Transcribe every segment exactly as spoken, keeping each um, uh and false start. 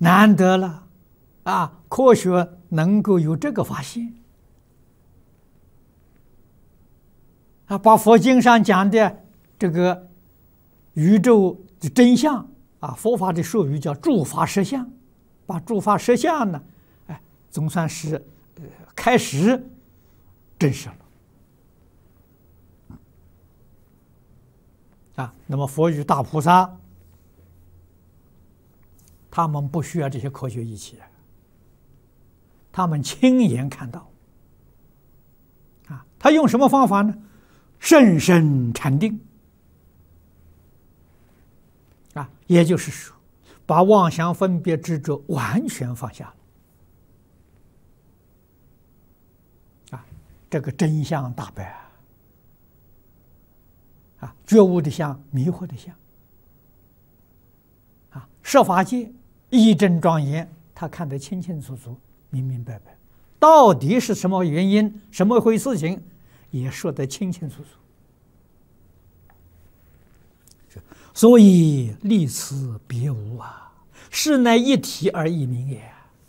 难得了啊！科学能够有这个发现啊，把佛经上讲的这个宇宙的真相啊，佛法的术语叫诸法实相，把诸法实相呢，哎，总算是呃开始证实了啊。那么佛与大菩萨，他们不需要这些科学仪器，他们亲眼看到啊。他用什么方法呢？甚深禅定啊，也就是说，把妄想分别执着完全放下了啊，这个真相大白啊，啊，觉悟的相，迷惑的相啊，设法界一真庄严，他看得清清楚楚、明明白白，到底是什么原因、什么回事情，也说得清清楚楚。所以立此别无啊，是乃一体而异名也。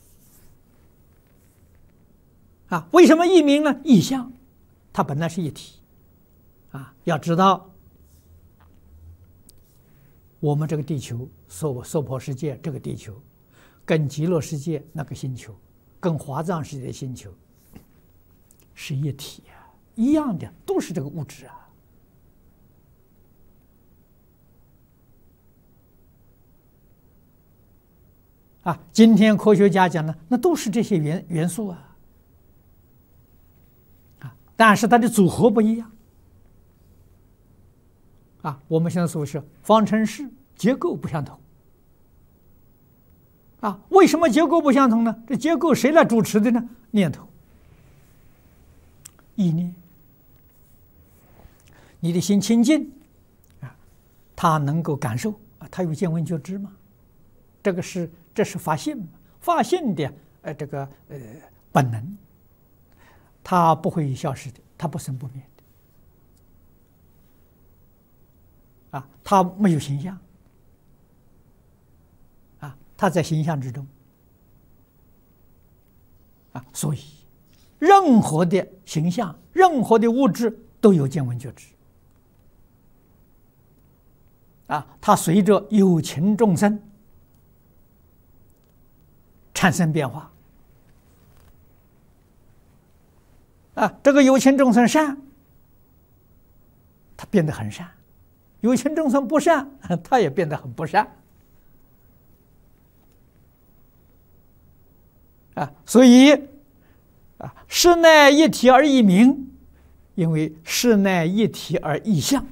啊，为什么异名呢？异相，它本来是一体。啊，要知道，我们这个地球，娑娑婆世界这个地球，跟极乐世界那个星球，跟华藏世界的星球，是一体啊，一样的，都是这个物质啊。啊，今天科学家讲呢，那都是这些元元素啊，啊，但是它的组合不一样，啊，我们现在说是方程式结构不相同，啊，为什么结构不相同呢？这结构谁来主持的呢？念头、意念，你的心清净，啊，它能够感受啊，它有见闻觉知嘛，这个是。这是发现，发现的呃这个呃本能，它不会消失的，它不生不灭的，啊，它没有形象，啊，它在形象之中，啊，所以任何的形象、任何的物质都有见闻觉知，啊，它随着有情众生产生变化啊，这个有情众生善，他变得很善；有情众生不善，他也变得很不善啊。所以啊，是乃一体而异名，因为是乃一体而异相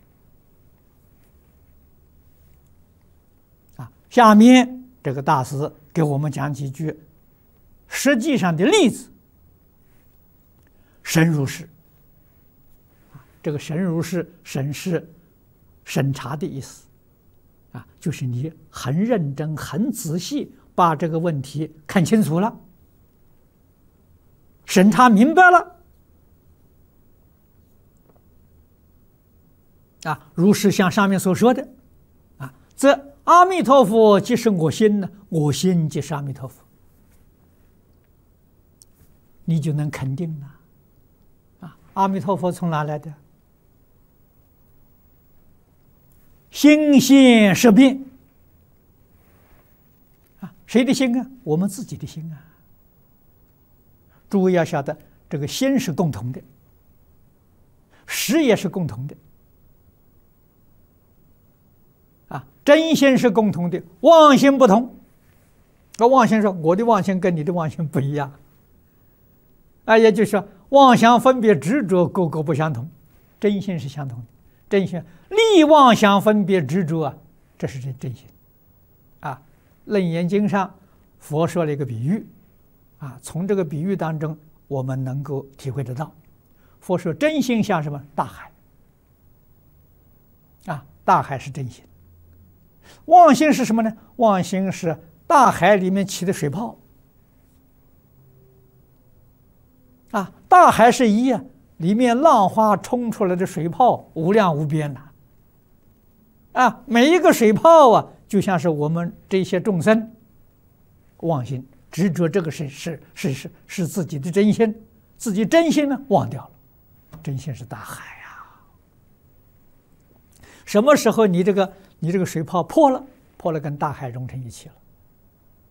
啊。下面这个大师给我们讲几句实际上的例子。审如是，这个审如是，审是审查的意思啊，就是你很认真、很仔细把这个问题看清楚了，审查明白了啊，如是像上面所说的啊，则阿弥陀佛即是我心呢，我心即是阿弥陀佛，你就能肯定了啊。阿弥陀佛从哪来的？心现识变啊，谁的心啊？我们自己的心啊。诸位要晓得，这个心是共同的，识也是共同的。啊，真心是共同的，妄心不同。那妄心说我的妄心跟你的妄心不一样，啊，也就是说妄想分别执着各个不相同，真心是相同的。真心立妄想分别执着啊，这是真真心。啊，《楞严经》上佛说了一个比喻，啊，从这个比喻当中我们能够体会得到，佛说真心像什么？大海。啊，大海是真心。妄心是什么呢？妄心是大海里面起的水泡。啊，大海是一啊，里面浪花冲出来的水泡无量无边呐。啊，每一个水泡啊，就像是我们这些众生妄心，执着这个是是是是是自己的真心，自己真心呢忘掉了，真心是大海呀。什么时候你这个你这个水泡破了，破了跟大海融成一起了？